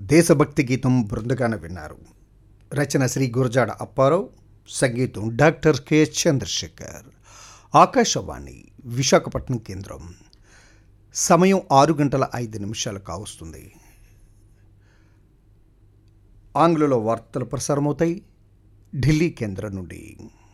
దేశభక్తి గీతం బృందగాన విన్నారు. రచన శ్రీ గురజాడ అప్పారావు, సంగీతం డాక్టర్ కె చంద్రశేఖర్. ఆకాశవాణి విశాఖపట్నం కేంద్రం. సమయం 6:05 కావస్తుంది. ఆంగ్లంలో వార్తలు ప్రసారమవుతాయి ఢిల్లీ కేంద్రం నుండి.